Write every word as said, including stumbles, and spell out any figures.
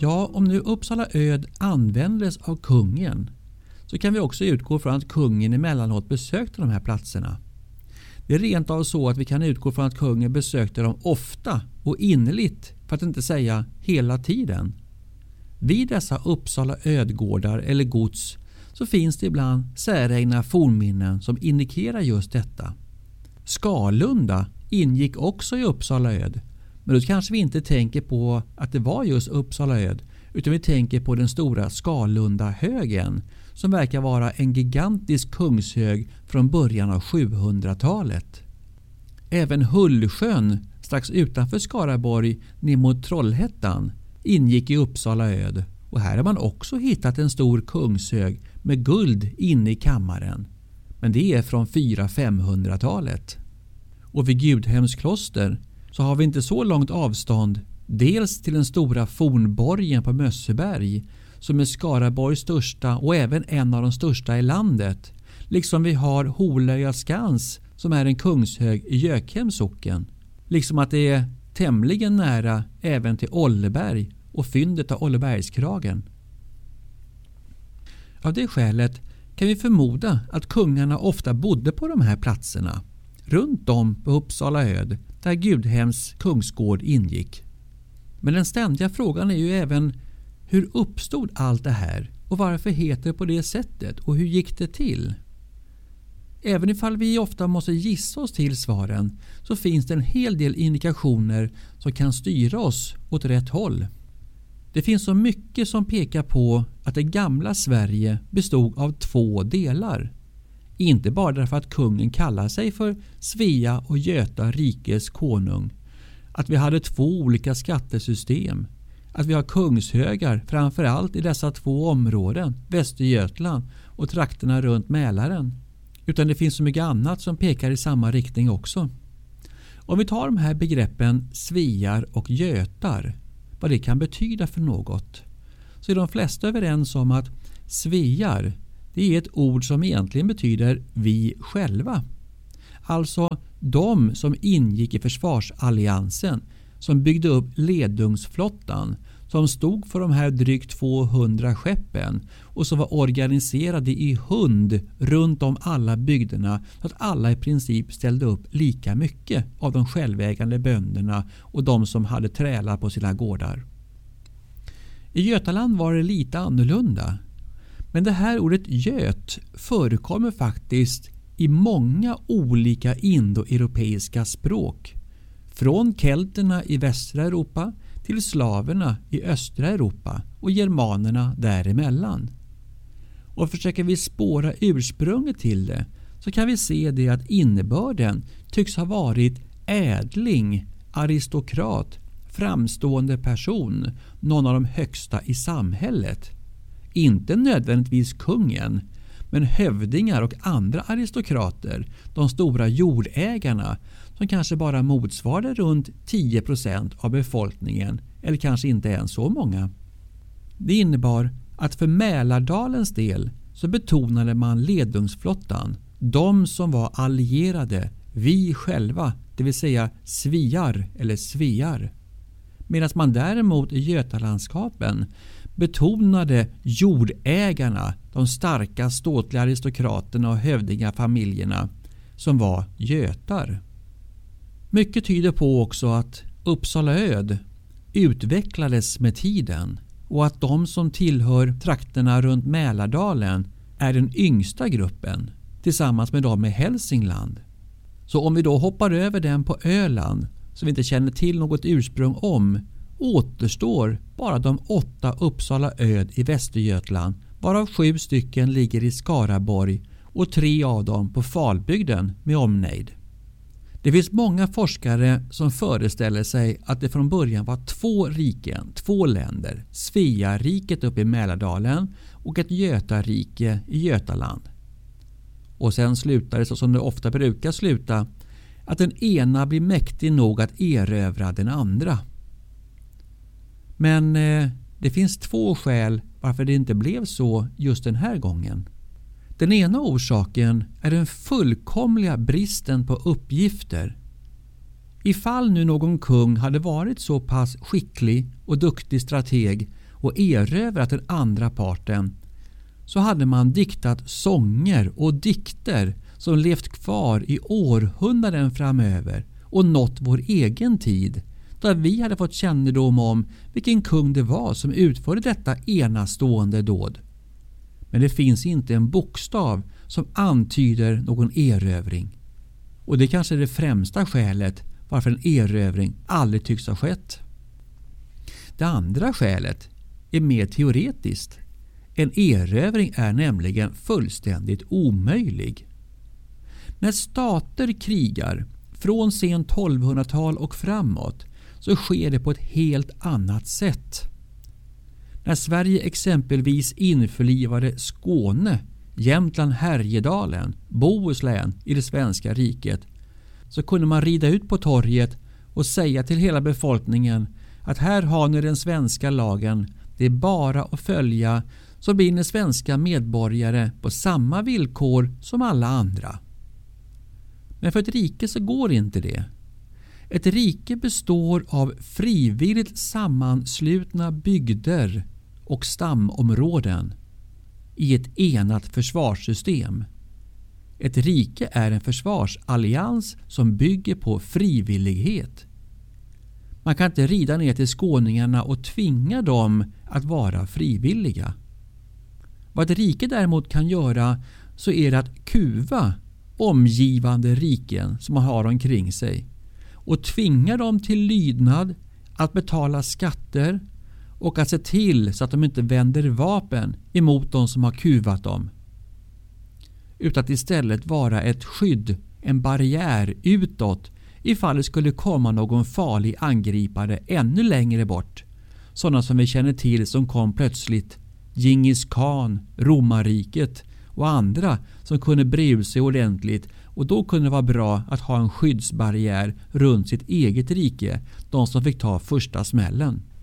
Ja, om nu Uppsala öd användes av kungen så kan vi också utgå från att kungen emellanåt besökte de här platserna. Det är rent av så att vi kan utgå från att kungen besökte dem ofta och innerligt, för att inte säga hela tiden. Vid dessa Uppsala ödgårdar eller gods så finns det ibland säregna fornminnen som indikerar just detta. Skalunda ingick också i Uppsala öd, men då kanske vi inte tänker på att det var just Uppsala öd, utan vi tänker på den stora Skalunda högen som verkar vara en gigantisk kungshög från början av sjuhundratalet. Även Hullsjön strax utanför Skaraborg ner mot Trollhättan ingick i Uppsala öd, och här har man också hittat en stor kungshög med guld inne i kammaren. Men det är från fyra till femhundratalet. Och vid Gudhems kloster så har vi inte så långt avstånd dels till den stora fornborgen på Mösseberg som är Skaraborgs största och även en av de största i landet. Liksom vi har Holöja skans som är en kungshög i Gökhems socken. Liksom att det är tämligen nära även till Olleberg och fyndet av Ollebergskragen. Av det skälet kan vi förmoda att kungarna ofta bodde på de här platserna runt om på Uppsala öd där Gudhems kungsgård ingick. Men den ständiga frågan är ju även: hur uppstod allt det här och varför heter det på det sättet och hur gick det till? Även ifall vi ofta måste gissa oss till svaren så finns det en hel del indikationer som kan styra oss åt rätt håll. Det finns så mycket som pekar på att det gamla Sverige bestod av två delar. Inte bara därför att kungen kallar sig för Svea och Göta rikes konung. Att vi hade två olika skattesystem. Att vi har kungshögar framförallt i dessa två områden, Västergötland och trakterna runt Mälaren. Utan det finns så mycket annat som pekar i samma riktning också. Om vi tar de här begreppen Svear och Götar, vad det kan betyda för något, så är de flesta överens om att Svear, det är ett ord som egentligen betyder vi själva. Alltså de som ingick i försvarsalliansen, som byggde upp Ledungsflottan, som stod för de här drygt tvåhundra skeppen och som var organiserade i hund runt om alla bygderna så att alla i princip ställde upp lika mycket av de självägande bönderna och de som hade trälar på sina gårdar. I Götaland var det lite annorlunda. Men det här ordet göt förekommer faktiskt i många olika indoeuropeiska språk. Från kelterna i västra Europa till slaverna i östra Europa och germanerna däremellan. Och försöker vi spåra ursprunget till det så kan vi se det att innebörden tycks ha varit ädling, aristokrat, framstående person, någon av de högsta i samhället. Inte nödvändigtvis kungen, men hövdingar och andra aristokrater, de stora jordägarna som kanske bara motsvarade runt tio procent av befolkningen eller kanske inte ens så många. Det innebar att för Mälardalens del så betonade man Ledungsflottan, de som var allierade, vi själva, det vill säga sviar eller svear. Medan man däremot i Götalandskapen betonade jordägarna, de starka ståtliga aristokraterna och hövdingafamiljerna som var götar. Mycket tyder på också att Uppsala öd utvecklades med tiden och att de som tillhör trakterna runt Mälardalen är den yngsta gruppen tillsammans med de i Hälsingland. Så om vi då hoppar över den på Öland som vi inte känner till något ursprung om, återstår bara de åtta Uppsala öd i Västergötland, varav sju stycken ligger i Skaraborg och tre av dem på Falbygden med omnejd. Det finns många forskare som föreställer sig att det från början var två riken, två länder, Sveariket uppe i Mälardalen och ett Götarike i Götaland. Och sen slutar det så som det ofta brukar sluta, att den ena blir mäktig nog att erövra den andra. Men eh, det finns två skäl varför det inte blev så just den här gången. Den ena orsaken är den fullkomliga bristen på uppgifter. Ifall nu någon kung hade varit så pass skicklig och duktig strateg och erövrat den andra parten, så hade man diktat sånger och dikter som levt kvar i århundraden framöver och nått vår egen tid, där vi hade fått kännedom om vilken kung det var som utförde detta enastående dåd. Men det finns inte en bokstav som antyder någon erövring. Och det kanske är det främsta skälet varför en erövring aldrig tycks ha skett. Det andra skälet är mer teoretiskt. En erövring är nämligen fullständigt omöjlig. När stater krigar från sent tolvhundratal och framåt så sker det på ett helt annat sätt. När Sverige exempelvis införlivade Skåne, Jämtland, Härjedalen, Bohuslän i det svenska riket, så kunde man rida ut på torget och säga till hela befolkningen att här har ni den svenska lagen, det är bara att följa, så blir ni svenska medborgare på samma villkor som alla andra. Men för ett rike så går inte det. Ett rike består av frivilligt sammanslutna bygder och stamområden i ett enat försvarssystem. Ett rike är en försvarsallians som bygger på frivillighet. Man kan inte rida ner till skåningarna och tvinga dem att vara frivilliga. Vad ett rike däremot kan göra så är det att kuva omgivande riken som man har omkring sig och tvinga dem till lydnad, att betala skatter och att se till så att de inte vänder vapen emot de som har kuvat dem. Utan att istället vara ett skydd, en barriär utåt ifall det skulle komma någon farlig angripare ännu längre bort. Sådana som vi känner till som kom plötsligt, Djingis khan, romarriket och andra som kunde bre sig ordentligt, och då kunde det vara bra att ha en skyddsbarriär runt sitt eget rike, de som fick ta första smällen.